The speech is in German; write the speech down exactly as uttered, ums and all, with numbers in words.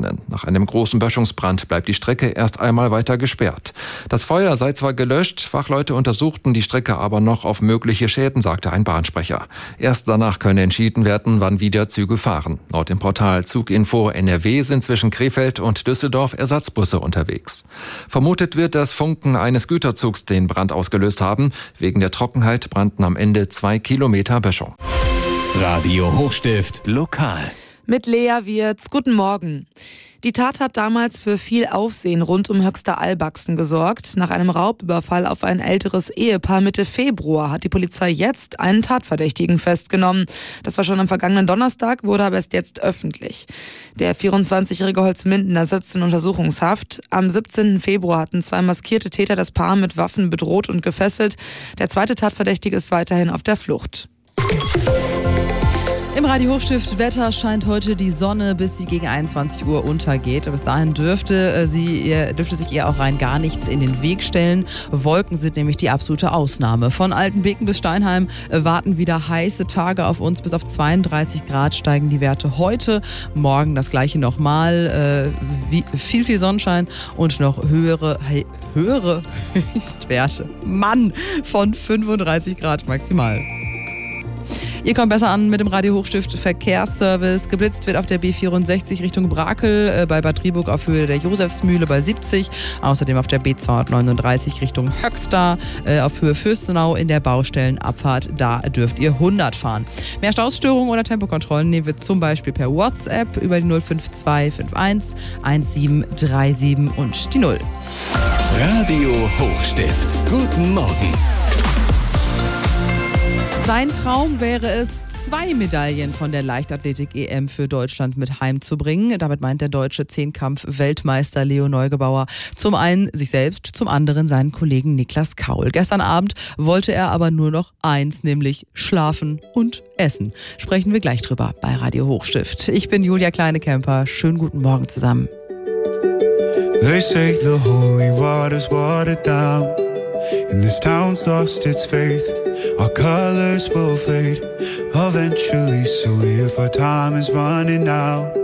warnen. Nach einem großen Böschungsbrand bleibt die Strecke erst einmal weiter gesperrt. Das Feuer sei zwar gelöscht, Fachleute untersuchten die Strecke aber noch auf mögliche Schäden, sagte ein Bahnsprecher. Erst danach könne entschieden werden, wann wieder Züge fahren. Laut dem Portal Zuginfo N R W sind zwischen Krefeld und Düsseldorf Ersatzbusse unterwegs. Vermutet wird, dass Funken eines Güterzugs den Brand ausgelöst haben. Wegen der Trockenheit brannten am Ende zwei Kilometer Böschung. Radio Hochstift lokal. Mit Lea Wirz. Guten Morgen. Die Tat hat damals für viel Aufsehen rund um Höxter-Albachsen gesorgt. Nach einem Raubüberfall auf ein älteres Ehepaar Mitte Februar hat die Polizei jetzt einen Tatverdächtigen festgenommen. Das war schon am vergangenen Donnerstag, wurde aber erst jetzt öffentlich. Der vierundzwanzigjährige Holzmindener sitzt in Untersuchungshaft. Am siebzehnten Februar hatten zwei maskierte Täter das Paar mit Waffen bedroht und gefesselt. Der zweite Tatverdächtige ist weiterhin auf der Flucht. Im Radio Hochstift Wetter scheint heute die Sonne, bis sie gegen einundzwanzig Uhr untergeht. Bis dahin dürfte, äh, sie, ihr, dürfte sich ihr auch rein gar nichts in den Weg stellen. Wolken sind nämlich die absolute Ausnahme. Von Altenbeken bis Steinheim äh, warten wieder heiße Tage auf uns. Bis auf zweiunddreißig Grad steigen die Werte heute. Morgen das gleiche nochmal. Äh, wie, viel, viel Sonnenschein und noch höhere, he, höhere Höchstwerte. Mann, von fünfunddreißig Grad maximal. Ihr kommt besser an mit dem Radio Hochstift Verkehrsservice. Geblitzt wird auf der B vierundsechzig Richtung Brakel, äh, bei Bad Driburg auf Höhe der Josefsmühle bei siebzig. Außerdem auf der B zweihundertneununddreißig Richtung Höxter, äh, auf Höhe Fürstenau in der Baustellenabfahrt. Da dürft ihr hundert fahren. Mehr Stausstörungen oder Tempokontrollen nehmen wir zum Beispiel per WhatsApp über die null fünf zwei fünf eins eins sieben drei sieben und die null. Radio Hochstift. Guten Morgen. Sein Traum wäre es, zwei Medaillen von der Leichtathletik-E M für Deutschland mit heimzubringen. Damit meint der deutsche Zehnkampf-Weltmeister Leo Neugebauer zum einen sich selbst, zum anderen seinen Kollegen Niklas Kaul. Gestern Abend wollte er aber nur noch eins, nämlich schlafen und essen. Sprechen wir gleich drüber bei Radio Hochstift. Ich bin Julia Kleine-Kemper. Schönen guten Morgen zusammen. They say the holy water's watered down and this town's lost its faith. Our colors will fade eventually, so if our time is running out,